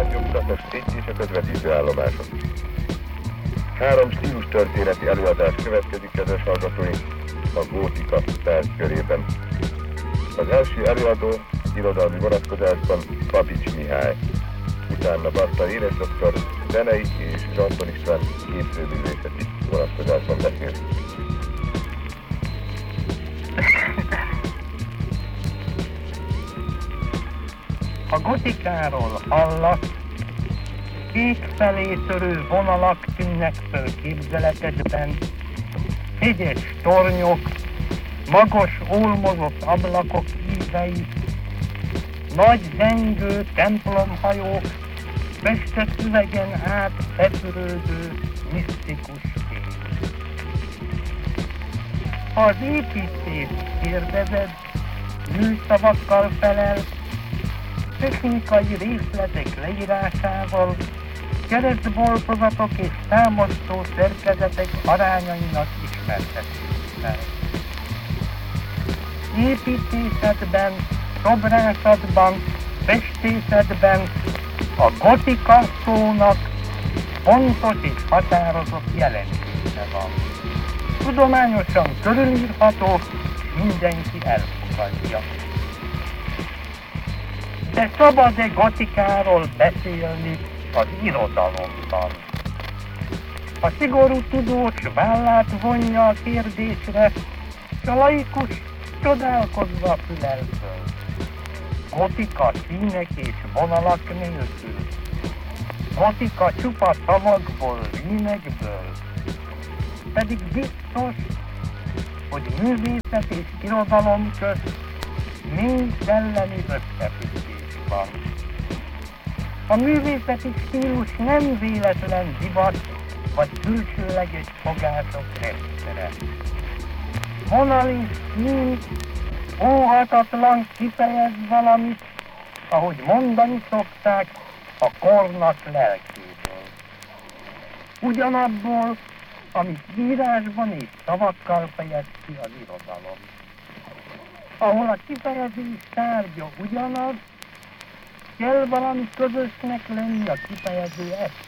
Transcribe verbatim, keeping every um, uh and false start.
nyomtatott egy és a közvetítő állomások. Három stílus történeti előadás következik, kedves hallgatóink, a gótika tárgykörében. Az első előadó irodalmi vonatkozásban Babics Mihály, utána Barta Éres doktor zenei és Zsanton István képzőművészeti vonatkozásban beszél. A gotikáról hallasz, kék felé törő vonalak tűnnek föl képzeletedben, hegyes tornyok, magas ólmozott ablakok ívei, nagy zengő templomhajók, festett üvegen át feszülődő misztikus kép. Ha az építést kérdezed, műszavakkal felel, technikai részletek leírásával, keresztboltozatok és támasztó szerkezetek arányainak ismertetésével. Építészetben, szobrászetben, festészetben a gotika szónak pontos és határozott jelentése van. Tudományosan körülírható, mindenki elfogadja. De szabad-e gotikáról beszélni az irodalomban? A szigorú tudós vállát vonja a kérdésre, s a laikus csodálkozva fülel föl. Gotika színek és vonalak nélkül. Gotika csupa szavakból, rímekből. Pedig biztos, hogy művészet és irodalom közt mély szellemi összefüggés van. A művészeti stílus nem véletlen divat vagy külsőleges fogások rendszere. Vonal és szín óhatatlan kifejez valamit, ahogy mondani szokták, a kornak lelkéből. Ugyanabból, amit írásban és szavakkal fejez ki az irodalom. Ahol a kifejezés tárgya ugyanaz, kell valami közösnek lenni a kifejező eszköz.